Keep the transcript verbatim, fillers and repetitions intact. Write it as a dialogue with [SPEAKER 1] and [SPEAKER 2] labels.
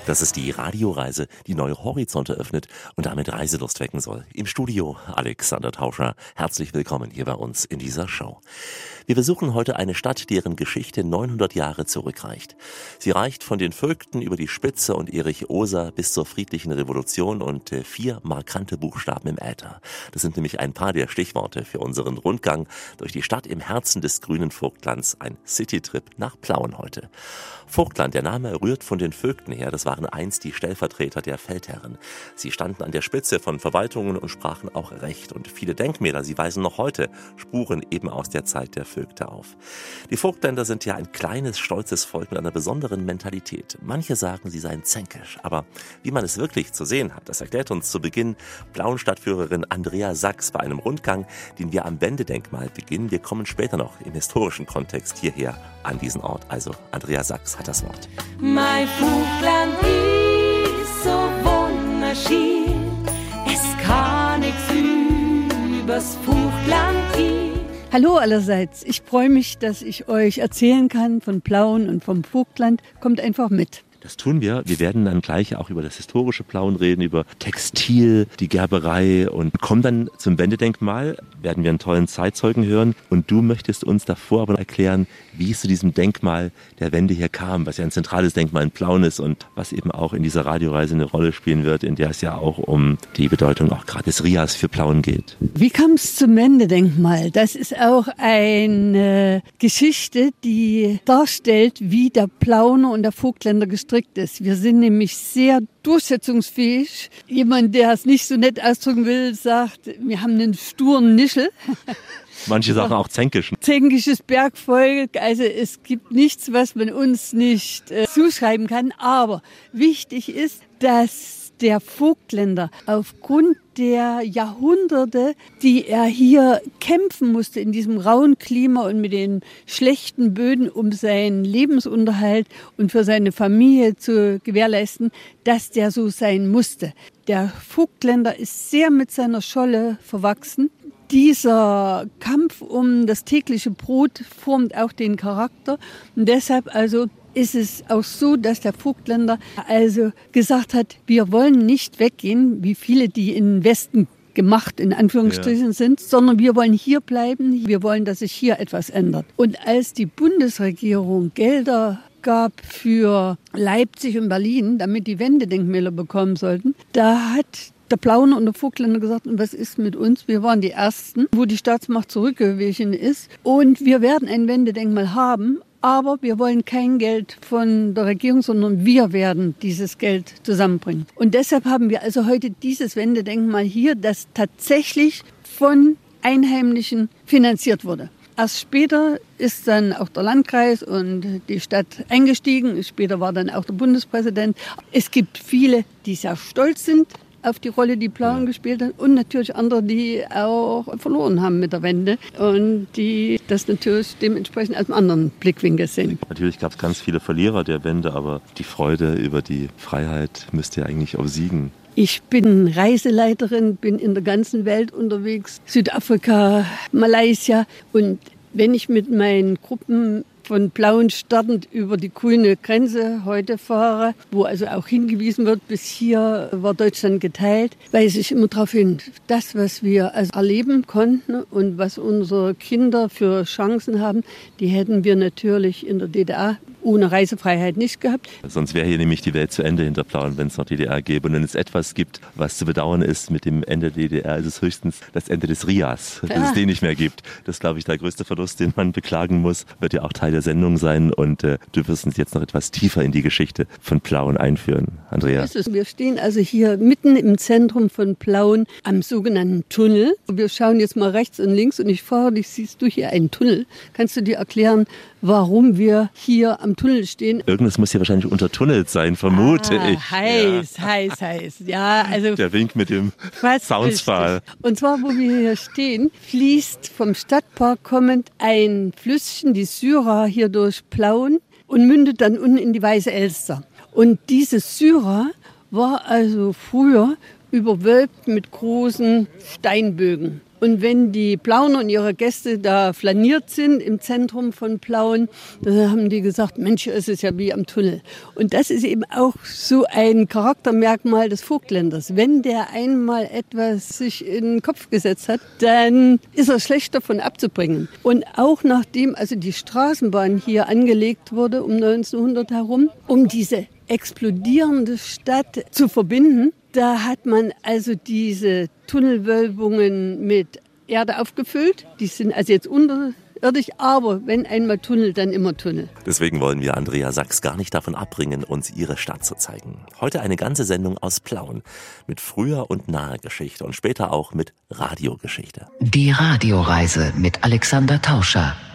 [SPEAKER 1] Das ist die Radioreise, die neue Horizonte öffnet und damit Reiselust wecken soll. Im Studio Alexander Tauscher. Herzlich willkommen hier bei uns in dieser Show. Wir besuchen heute eine Stadt, deren Geschichte neunhundert Jahre zurückreicht. Sie reicht von den Völkten über die Spitze und Erich Oser bis zur friedlichen Revolution und äh, vier markante Buchstaben im Äther. Das sind nämlich ein paar der Stichworte für unseren Rundgang durch die Stadt im Herzen des grünen Vogtlands. Ein Citytrip nach Plauen heute. Vogtland, der Name rührt von den Vögten her. Das waren einst die Stellvertreter der Feldherren. Sie standen an der Spitze von Verwaltungen und sprachen auch Recht. Und viele Denkmäler, sie weisen noch heute Spuren eben aus der Zeit der Vögte auf. Die Vogtländer sind ja ein kleines, stolzes Volk mit einer besonderen Mentalität. Manche sagen, sie seien zänkisch. Aber wie man es wirklich zu sehen hat, das erklärt uns zu Beginn Plauen-Stadtführerin Andrea Sachs bei einem Rundgang, den wir am Wendedenkmal beginnen. Wir kommen später noch im historischen Kontext hierher an diesen Ort. Also Andrea Sachs hat das Wort.
[SPEAKER 2] Mein Vogtland ist so wunderschön, es kann nix übers Vogtland gehen.
[SPEAKER 3] Hallo allerseits, ich freue mich, dass ich euch erzählen kann von Plauen und vom Vogtland. Kommt einfach mit.
[SPEAKER 1] Das tun wir. Wir werden dann gleich auch über das historische Plauen reden, über Textil, die Gerberei und kommen dann zum Wendedenkmal, werden wir einen tollen Zeitzeugen hören und du möchtest uns davor aber erklären, wie es zu diesem Denkmal der Wende hier kam, was ja ein zentrales Denkmal in Plauen ist und was eben auch in dieser Radioreise eine Rolle spielen wird, in der es ja auch um die Bedeutung auch gerade des Rias für Plauen geht.
[SPEAKER 3] Wie kam es zum Wendedenkmal? Das ist auch eine Geschichte, die darstellt, wie der Plauner und der Vogtländer gestrickt ist. Wir sind nämlich sehr durchsetzungsfähig. Jemand, der es nicht so nett ausdrücken will, sagt, wir haben einen sturen Nischel.
[SPEAKER 1] Manche Sachen auch zänkisch.
[SPEAKER 3] Zänkisches Bergvolk, also es gibt nichts, was man uns nicht äh, zuschreiben kann. Aber wichtig ist, dass der Vogtländer aufgrund der Jahrhunderte, die er hier kämpfen musste in diesem rauen Klima und mit den schlechten Böden, um seinen Lebensunterhalt und für seine Familie zu gewährleisten, dass der so sein musste. Der Vogtländer ist sehr mit seiner Scholle verwachsen. Dieser Kampf um das tägliche Brot formt auch den Charakter und deshalb also ist es auch so, dass der Vogtländer also gesagt hat, wir wollen nicht weggehen, wie viele, die in den Westen gemacht, in Anführungsstrichen ja. sind, sondern wir wollen hier bleiben, wir wollen, dass sich hier etwas ändert. Und als die Bundesregierung Gelder gab für Leipzig und Berlin, damit die Wendedenkmäler bekommen sollten, da hat der Plauner und der Vogtländer gesagt, und was ist mit uns? Wir waren die Ersten, wo die Staatsmacht zurückgewichen ist. Und wir werden ein Wendedenkmal haben, aber wir wollen kein Geld von der Regierung, sondern wir werden dieses Geld zusammenbringen. Und deshalb haben wir also heute dieses Wendedenkmal hier, das tatsächlich von Einheimischen finanziert wurde. Erst später ist dann auch der Landkreis und die Stadt eingestiegen. Später war dann auch der Bundespräsident. Es gibt viele, die sehr stolz sind auf die Rolle, die Plauen ja. gespielt hat und natürlich andere, die auch verloren haben mit der Wende und die das natürlich dementsprechend aus einem anderen Blickwinkel sehen.
[SPEAKER 1] Natürlich gab es ganz viele Verlierer der Wende, aber die Freude über die Freiheit müsste ja eigentlich obsiegen.
[SPEAKER 3] Ich bin Reiseleiterin, bin in der ganzen Welt unterwegs, Südafrika, Malaysia und wenn ich mit meinen Gruppen von Plauen startend über die grüne Grenze heute fahre, wo also auch hingewiesen wird, bis hier war Deutschland geteilt, weise ich immer darauf hin, das, was wir also erleben konnten und was unsere Kinder für Chancen haben, die hätten wir natürlich in der D D R ohne Reisefreiheit nicht gehabt.
[SPEAKER 1] Sonst wäre hier nämlich die Welt zu Ende hinter Plauen, wenn es noch D D R gäbe. Und wenn es etwas gibt, was zu bedauern ist mit dem Ende der D D R, ist es höchstens das Ende des Rias, dass ja. es den nicht mehr gibt. Das ist, glaube ich, der größte Verlust, den man beklagen muss. Wird ja auch Teil der Sendung sein und äh, du wirst uns jetzt noch etwas tiefer in die Geschichte von Plauen einführen, Andrea.
[SPEAKER 3] Wir stehen also hier mitten im Zentrum von Plauen am sogenannten Tunnel. Wir schauen jetzt mal rechts und links und ich frage dich, siehst du hier einen Tunnel? Kannst du dir erklären, warum wir hier am Tunnel stehen?
[SPEAKER 1] Irgendwas muss hier wahrscheinlich untertunnelt sein, vermute
[SPEAKER 3] ah,
[SPEAKER 1] ich.
[SPEAKER 3] Heiß, ja. heiß, heiß. Ja, also
[SPEAKER 1] der Wink mit dem Soundspal.
[SPEAKER 3] Und zwar, wo wir hier stehen, fließt vom Stadtpark kommend ein Flüsschen, die Syra, hier durch Plauen und mündet dann unten in die Weiße Elster. Und diese Syra war also früher überwölbt mit großen Steinbögen. Und wenn die Plauner und ihre Gäste da flaniert sind im Zentrum von Plauen, dann haben die gesagt, Mensch, es ist ja wie am Tunnel. Und das ist eben auch so ein Charaktermerkmal des Vogtländers. Wenn der einmal etwas sich in den Kopf gesetzt hat, dann ist er schlecht davon abzubringen. Und auch nachdem also die Straßenbahn hier angelegt wurde um neunzehnhundert herum, um diese explodierende Stadt zu verbinden, da hat man also diese Tunnelwölbungen mit Erde aufgefüllt. Die sind also jetzt unterirdisch, aber wenn einmal Tunnel, dann immer Tunnel.
[SPEAKER 1] Deswegen wollen wir Andrea Sachs gar nicht davon abbringen, uns ihre Stadt zu zeigen. Heute eine ganze Sendung aus Plauen mit früher und naher Geschichte und später auch mit Radiogeschichte.
[SPEAKER 4] Die Radioreise mit Alexander Tauscher.